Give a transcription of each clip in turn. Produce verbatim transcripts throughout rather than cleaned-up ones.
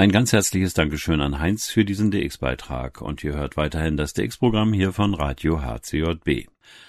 Ein ganz herzliches Dankeschön an Heinz für diesen D X-Beitrag und ihr hört weiterhin das D X-Programm hier von Radio H C J B.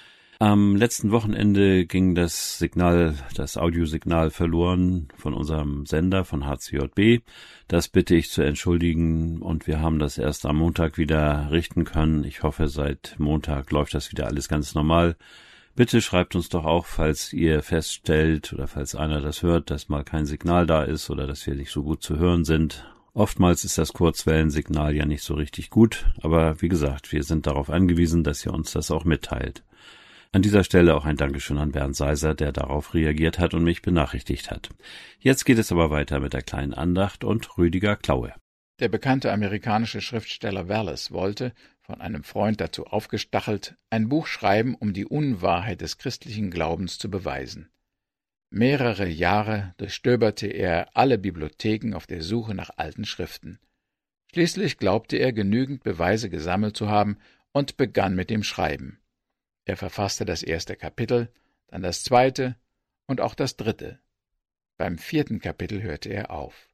Am letzten Wochenende ging das Signal, das Audiosignal verloren von unserem Sender von H C J B. Das bitte ich zu entschuldigen und wir haben das erst am Montag wieder richten können. Ich hoffe, seit Montag läuft das wieder alles ganz normal. Bitte schreibt uns doch auch, falls ihr feststellt oder falls einer das hört, dass mal kein Signal da ist oder dass wir nicht so gut zu hören sind. Oftmals ist das Kurzwellensignal ja nicht so richtig gut, aber wie gesagt, wir sind darauf angewiesen, dass ihr uns das auch mitteilt. An dieser Stelle auch ein Dankeschön an Bernd Seiser, der darauf reagiert hat und mich benachrichtigt hat. Jetzt geht es aber weiter mit der kleinen Andacht und Rüdiger Klaue. Der bekannte amerikanische Schriftsteller Wallace wollte, von einem Freund dazu aufgestachelt, ein Buch schreiben, um die Unwahrheit des christlichen Glaubens zu beweisen. Mehrere Jahre durchstöberte er alle Bibliotheken auf der Suche nach alten Schriften. Schließlich glaubte er, genügend Beweise gesammelt zu haben und begann mit dem Schreiben. Er verfasste das erste Kapitel, dann das zweite und auch das dritte. Beim vierten Kapitel hörte er auf.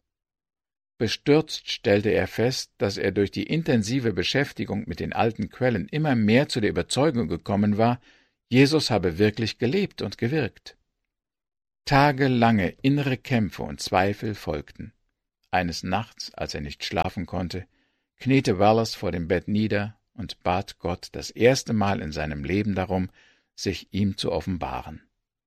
Bestürzt stellte er fest, dass er durch die intensive Beschäftigung mit den alten Quellen immer mehr zu der Überzeugung gekommen war, Jesus habe wirklich gelebt und gewirkt. Tagelange innere Kämpfe und Zweifel folgten. Eines Nachts, als er nicht schlafen konnte, kniete Wallace vor dem Bett nieder und bat Gott das erste Mal in seinem Leben darum, sich ihm zu offenbaren.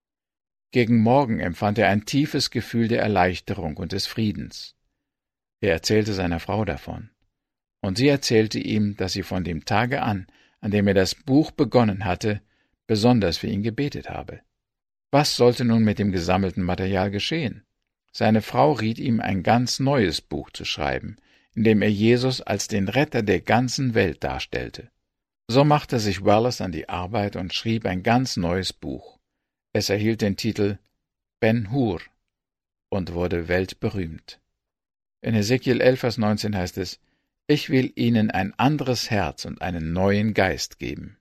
Gegen Morgen empfand er ein tiefes Gefühl der Erleichterung und des Friedens. Er erzählte seiner Frau davon, und sie erzählte ihm, dass sie von dem Tage an, an dem er das Buch begonnen hatte, besonders für ihn gebetet habe. Was sollte nun mit dem gesammelten Material geschehen? Seine Frau riet ihm, ein ganz neues Buch zu schreiben, in dem er Jesus als den Retter der ganzen Welt darstellte. So machte sich Wallace an die Arbeit und schrieb ein ganz neues Buch. Es erhielt den Titel Ben-Hur und wurde weltberühmt. In Hesekiel elf, Vers neunzehn heißt es: Ich will ihnen ein anderes Herz und einen neuen Geist geben.